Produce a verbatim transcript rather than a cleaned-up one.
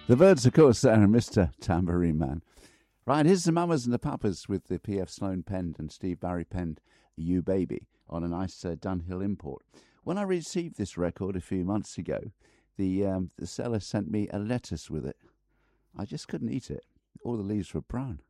The Birds, of course, there, and Mister Tambourine Man. Right, here's the Mamas and the Papas with the P F Sloan penned and Steve Barry penned You Baby on a nice uh, Dunhill import. When I received this record a few months ago, the um, the seller sent me a lettuce with it. I just couldn't eat it. All the leaves were brown.